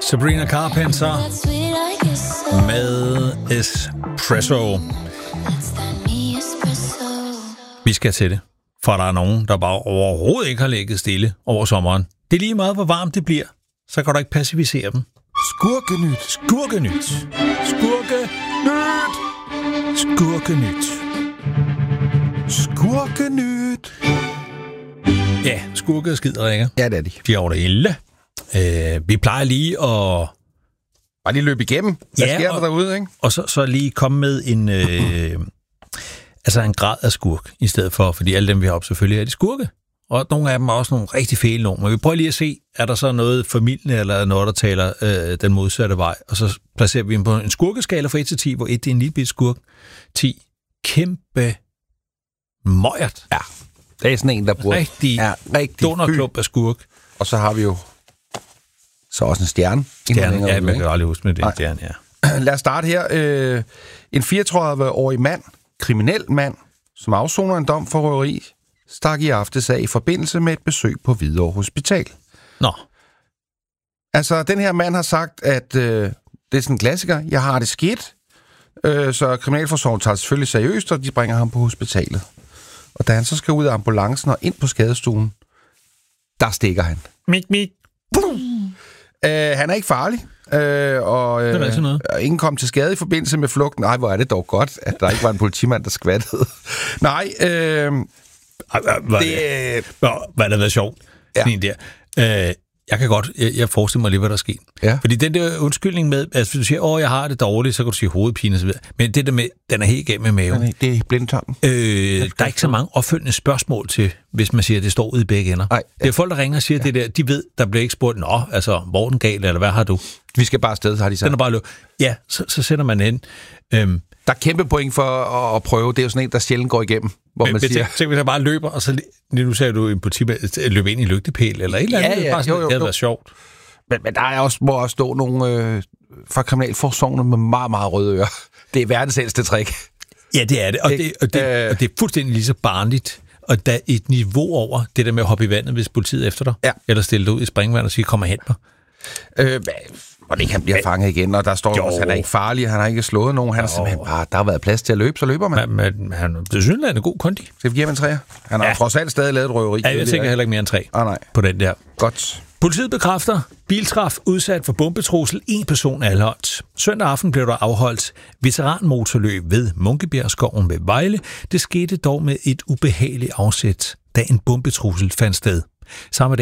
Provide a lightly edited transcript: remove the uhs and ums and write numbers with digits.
Sabrina Carpenter med Espresso. Vi skal til det, for der er nogen, der bare overhovedet ikke har ligget stille over sommeren. Det er lige meget, hvor varmt det bliver, så kan du ikke passivisere dem. Skurkenyt. Skurkenyt. Skurkenyt. Skurkenyt. Skurkenyt. Ja, skurke skider, ikke? Ja, det er de. De er over det hele. Vi plejer lige at... Bare lige løbe igennem. Hvad sker der derude, ikke? Og så lige komme med en... altså en grad af skurk, i stedet for, fordi alle dem, vi har op, selvfølgelig er de skurke. Og nogle af dem er også nogle rigtig fæle nogen. Men vi prøver lige at se, er der så noget formildende, eller noget, der taler den modsatte vej. Og så placerer vi dem på en skurkeskala fra 1 til 10, hvor 1 er en lille bit skurk. 10. Kæmpe møjert. Ja, det er sådan en, der bruger... Rigtig donorklub af skurk. Og så har vi jo så også en stjerne. Ja, man kan jo aldrig huske med det. Nej. Stjerne, ja. Lad os starte her. En 34-årig mand, kriminel mand, som afsoner en dom for røveri, stak i aftes af i forbindelse med et besøg på Hvidovre Hospital. Nå. Altså, den her mand har sagt, at det er sådan en klassiker. Jeg har det skidt. Så kriminalforsorgen tager det selvfølgelig seriøst, og de bringer ham på hospitalet. Og da han så skal ud af ambulancen og ind på skadestuen, der stikker han. Mik. Han er ikke farlig. Og ingen kom til skade i forbindelse med flugten. Nej, hvor er det dog godt, at der ikke var en politimand, der skvattede. Nej, hvad er det været sjovt? Ja. Der. Jeg kan godt, jeg forestiller mig lige, hvad der sker. Ja. Fordi den der undskyldning med, altså hvis du siger, jeg har det dårligt, så kan du sige hovedpine og så videre. Men det der med, den er helt galt med maven. Det er blindtarmen. Der er ikke så mange opfølgende spørgsmål til, hvis man siger, at det står ude i begge ender. Nej, det er folk, der ringer og siger det der, de ved, der bliver ikke spurgt, hvor er den galt, eller hvad har du? Vi skal bare afsted, har de sagt. Den er bare ja, så sætter man ind. Der er kæmpe point for at prøve. Det er jo sådan en, der sjældent går igennem, hvor man siger... Tænk, hvis jeg bare løber, og så nu sagde du en politimand løber ind i lygtepæl, eller et eller andet. Ja, bare sådan, det havde været sjovt. Men der er også, må også stå nogle fra kriminalforsorgen med meget, meget røde ører. Det er verdens ældste trick. Ja, det er det. Og det er fuldstændig lige så barnligt. Og der er et niveau over det der med at hoppe i vandet, hvis politiet efter dig. Ja. Eller stille dig ud i springvand og sige, kom og hent mig. Og det kan blive fanget igen, og der står også, han er ikke farlig, han har ikke slået nogen, han er simpelthen bare, der har været plads til at løbe, så løber man. Men det synes jeg er en god kondi. Skal vi give ham en 3? Han har trods alt stadig lavet et røveri. Ja, jeg tænker heller ikke mere end 3 på den der. Godt. Politiet bekræfter, biltræf udsat for bombetrussel, 1 person anholdt. Søndag aften blev der afholdt veteranmotorløb ved Munkebjergskoven ved Vejle. Det skete dog med et ubehageligt afsæt, da en bombetrussel fandt sted. Samme